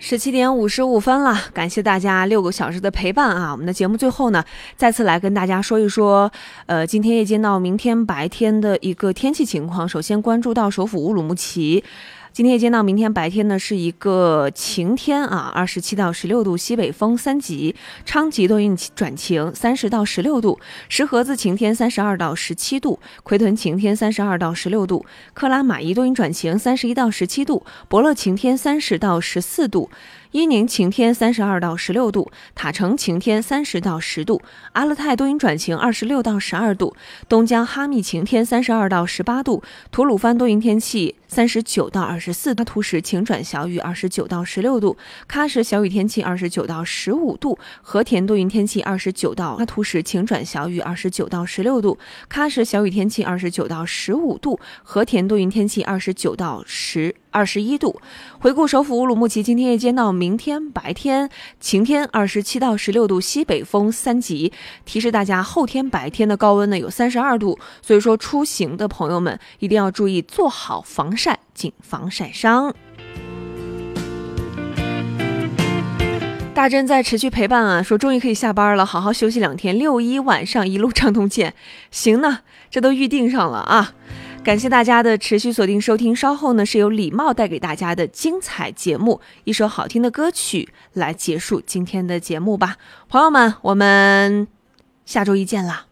17:55了，感谢大家6个小时的陪伴啊！我们的节目最后呢，再次来跟大家说一说，今天夜间到明天白天的一个天气情况。首先关注到首府乌鲁木齐。今天夜间到明天白天呢是一个晴天啊，27到16度，西北风3级，昌吉多云转晴30到16度，石河子晴天32到17度，奎屯晴天32到16度，克拉玛依多云转晴31到17度，博乐晴天30到14度，伊宁晴天32到16度，塔城晴天30到10度，阿勒泰多云转晴26到12度，东江哈密晴天32到18度，吐鲁番多云天气39到24度，图什晴转小雨29到16度，喀什小雨天气29到15度，和田多云天气29到，图什晴转小雨29到16度，喀什小雨天气29到15度，和田多云天气29到21度。回顾首府乌鲁木齐今天夜间到明天白天晴天27到16度，西北风3级。提示大家后天白天的高温呢有32度，所以说出行的朋友们一定要注意做好防晒，谨防晒伤。大珍在持续陪伴啊，说终于可以下班了，好好休息2天，6·1晚上一路畅通见。行呢，这都预定上了啊。感谢大家的持续锁定收听，稍后呢是由礼貌带给大家的精彩节目，一首好听的歌曲来结束今天的节目吧。朋友们，我们下周一见啦。